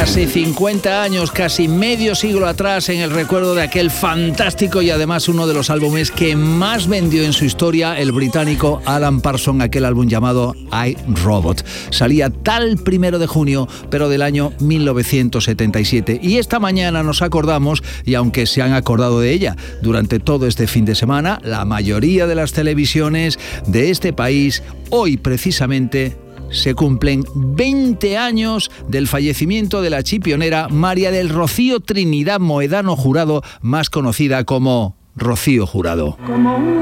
Casi 50 años, casi medio siglo atrás, en el recuerdo de aquel fantástico y además uno de los álbumes que más vendió en su historia, el británico Alan Parsons, aquel álbum llamado I, Robot. Salía tal 1 de junio, pero del año 1977. Y esta mañana nos acordamos, y aunque se han acordado de ella durante todo este fin de semana, la mayoría de las televisiones de este país, hoy precisamente, se cumplen 20 años del fallecimiento de la chipionera María del Rocío Trinidad Moedano Jurado, más conocida como Rocío Jurado.